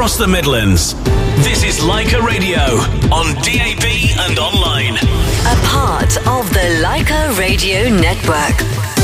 across the Midlands. This is Leica Radio on DAB and online. A part of the Leica Radio Network.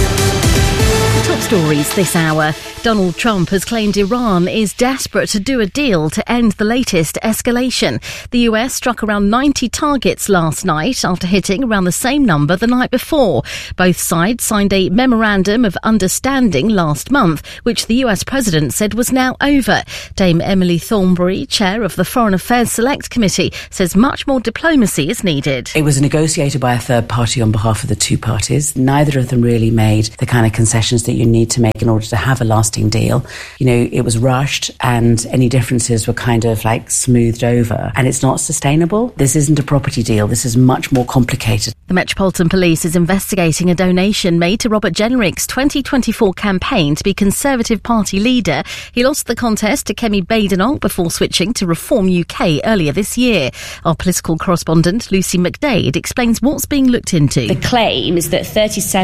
Top stories this hour. Donald Trump has claimed Iran is desperate to do a deal to end the latest escalation. The US struck around 90 targets last night after hitting around the same number the night before. Both sides signed a memorandum of understanding last month, which the US president said was now over. Dame Emily Thornberry, chair of the Foreign Affairs Select Committee, says much more diplomacy is needed. It was negotiated by a third party on behalf of the two parties. Neither of them really made the kind of concessions that you need to make in order to have a lasting deal. You know, it was rushed and any differences were kind of like smoothed over, and it's not sustainable. This isn't a property deal. This is much more complicated. The Metropolitan Police is investigating a donation made to Robert Jenrick's 2024 campaign to be Conservative Party leader. He lost the contest to Kemi Badenoch before switching to Reform UK earlier this year. Our political correspondent Lucy McDade explains what's being looked into. The claim is that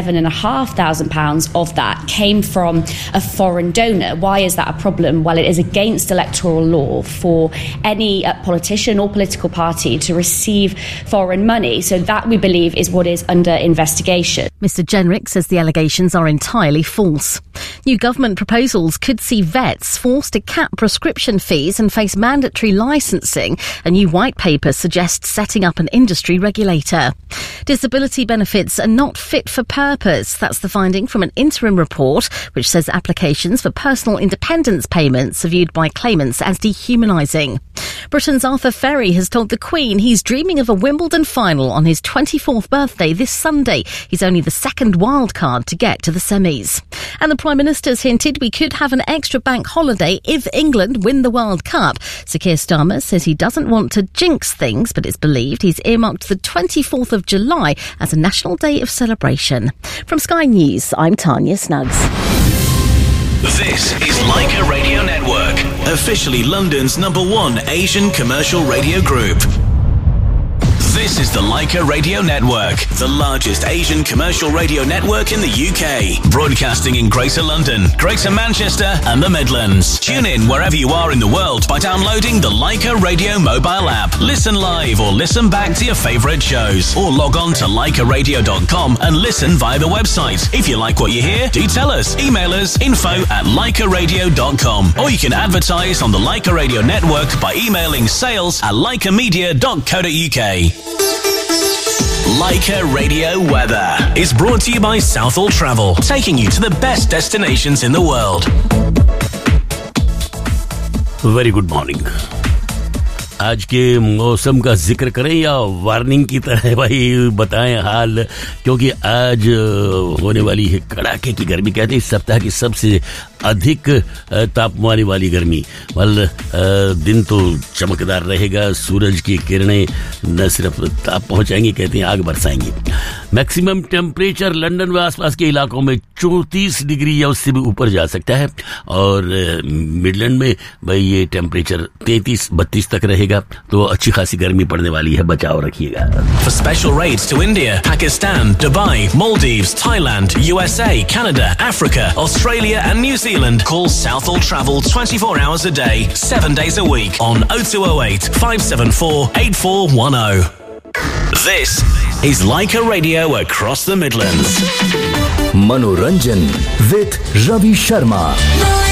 £37,500 of that came from a foreign donor. Why is that a problem? Well, it is against electoral law for any politician or political party to receive foreign money. So that, we believe, is what is under investigation. Mr. Jenrick says the allegations are entirely false. New government proposals could see vets forced to cap prescription fees and face mandatory licensing. A new white paper suggests setting up an industry regulator. Disability benefits are not fit for purpose. That's the finding from an interim report which says applications for personal independence payments are viewed by claimants as dehumanising. Britain's Arthur Ferry has told the Queen he's dreaming of a Wimbledon final on his 24th birthday this Sunday. He's only the second wild card to get to the semis. And the Prime Minister's hinted we could have an extra bank holiday if England win the World Cup. Sir Keir Starmer says he doesn't want to jinx things, but it's believed he's earmarked the 24th of July as a national day of celebration. From Sky News, I'm Tanya Snuggs. This is Leica Radio Network, officially London's #1 Asian commercial radio group. This is the Leica Radio Network, the largest Asian commercial radio network in the UK, broadcasting in Greater London, Greater Manchester and the Midlands. Tune in wherever you are in the world by downloading the Leica Radio mobile app. Listen live or listen back to your favourite shows, or log on to leicaradio.com and listen via the website. If you like what you hear, do tell us. Email us info@leicaradio.com, or you can advertise on the Leica Radio Network by emailing sales@leicamedia.co.uk. Leica Radio Weather is brought to you by Southall Travel, taking you to the best destinations in the world. Very good morning. आज के मौसम का जिक्र करें या warning की तरह भाई बताएं हाल, क्योंकि आज होने वाली है कड़ाके की गर्मी। कहते हैं इस सप्ताह की सबसे अधिक तापमान वाली गर्मी। दिन तो चमकदार रहेगा, सूरज की किरणें न सिर्फ ताप पहुंचाएंगी, कहते हैं आग बरसाएंगी। मैक्सिमम टेम्परेचर लंदन व आसपास के इलाकों में 34 डिग्री या उससे भी ऊपर जा सकता है, और मिडलैंड में भाई ये टेम्परेचर 33-32 तक रहेगा, तो अच्छी खासी गर्मी पड़ने वाली है, बचाव रखिएगा। For special rates to India, Pakistan, Dubai, Maldives, Thailand, USA, Canada, Africa, Australia and New Zealand, call Southall Travel 24 hours a day, 7 days a week on 0208 574 8410. This is Leica Radio across the Midlands. Manoranjan with Ravi Sharma.